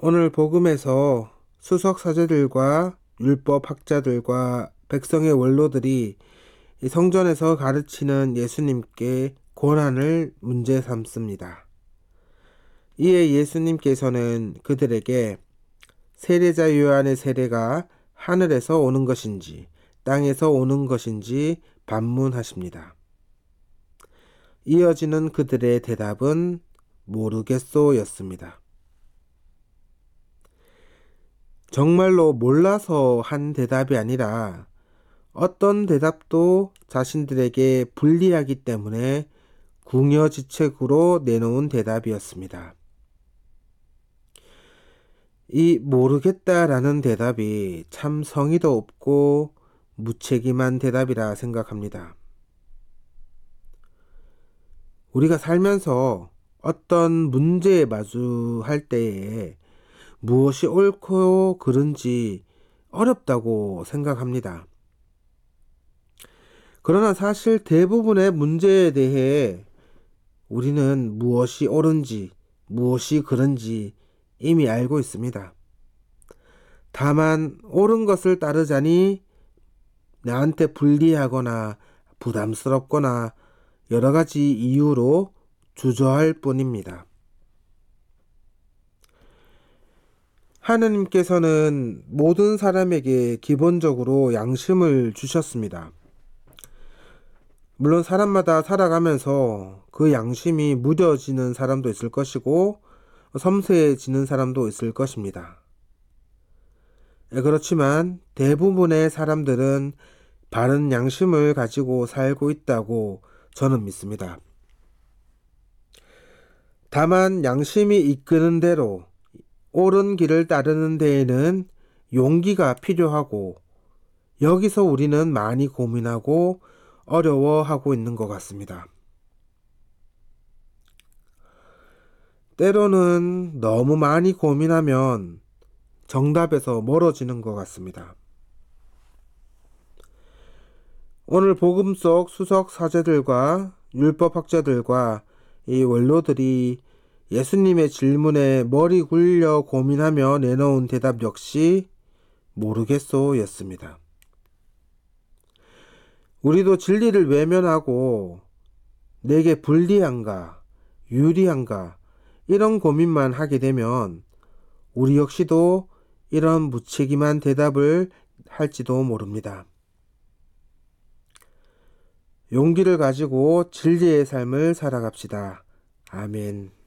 오늘 복음에서 수석 사제들과 율법 학자들과 백성의 원로들이 이 성전에서 가르치는 예수님께 고난을 문제 삼습니다. 이에 예수님께서는 그들에게 세례자 요한의 세례가 하늘에서 오는 것인지 땅에서 오는 것인지 반문하십니다. 이어지는 그들의 대답은 모르겠소였습니다. 정말로 몰라서 한 대답이 아니라 어떤 대답도 자신들에게 불리하기 때문에 궁여지책으로 내놓은 대답이었습니다. 이 모르겠다라는 대답이 참 성의도 없고 무책임한 대답이라 생각합니다. 우리가 살면서 어떤 문제에 마주할 때에 무엇이 옳고 그른지 어렵다고 생각합니다. 그러나 사실 대부분의 문제에 대해 우리는 무엇이 옳은지, 무엇이 그른지 이미 알고 있습니다. 다만 옳은 것을 따르자니 나한테 불리하거나 부담스럽거나 여러 가지 이유로 주저할 뿐입니다. 하느님께서는 모든 사람에게 기본적으로 양심을 주셨습니다. 물론 사람마다 살아가면서 그 양심이 무뎌지는 사람도 있을 것이고 섬세해지는 사람도 있을 것입니다. 그렇지만 대부분의 사람들은 바른 양심을 가지고 살고 있다고 저는 믿습니다. 다만 양심이 이끄는 대로 옳은 길을 따르는 데에는 용기가 필요하고 여기서 우리는 많이 고민하고 어려워하고 있는 것 같습니다. 때로는 너무 많이 고민하면 정답에서 멀어지는 것 같습니다. 오늘 복음 속 수석 사제들과 율법학자들과 이 원로들이 예수님의 질문에 머리 굴려 고민하며 내놓은 대답 역시 모르겠소였습니다. 우리도 진리를 외면하고 내게 불리한가, 유리한가 이런 고민만 하게 되면 우리 역시도 이런 무책임한 대답을 할지도 모릅니다. 용기를 가지고 진리의 삶을 살아갑시다. 아멘.